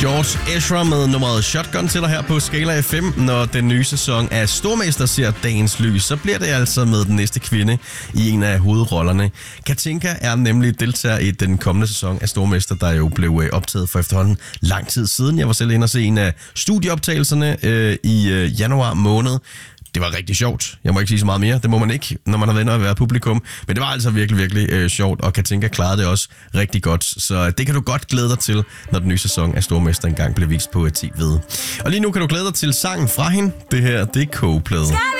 George Ezra med nummeret Shotgun til dig her på Skala FM. Når den nye sæson af Stormester ser dagens lys, så bliver det altså med den næste kvinde i en af hovedrollerne. Katinka er nemlig deltager i den kommende sæson af Stormester, der jo blev optaget for efterhånden lang tid siden. Jeg var selv inde og se en af studieoptagelserne i januar måned. Det var rigtig sjovt. Jeg må ikke sige så meget mere. Det må man ikke, når man har venner at være publikum. Men det var altså virkelig, virkelig sjovt, og Katinka klarede det også rigtig godt. Så det kan du godt glæde dig til, når den nye sæson af Stormester engang bliver vist på TV. Og lige nu kan du glæde dig til sangen fra hende. Det her, det er Coldplay.